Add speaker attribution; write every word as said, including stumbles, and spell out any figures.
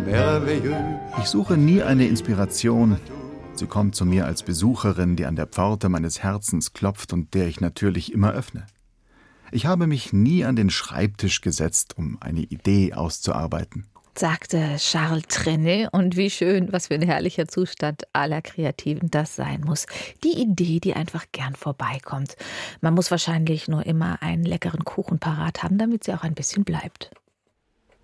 Speaker 1: Ich suche nie eine Inspiration. Sie kommt zu mir als Besucherin, die an der Pforte meines Herzens klopft und der ich natürlich immer öffne. Ich habe mich nie an den Schreibtisch gesetzt, um eine Idee auszuarbeiten,
Speaker 2: sagte Charles Trenet. Und wie schön, was für ein herrlicher Zustand aller Kreativen das sein muss. Die Idee, die einfach gern vorbeikommt. Man muss wahrscheinlich nur immer einen leckeren Kuchen parat haben, damit sie auch ein bisschen bleibt.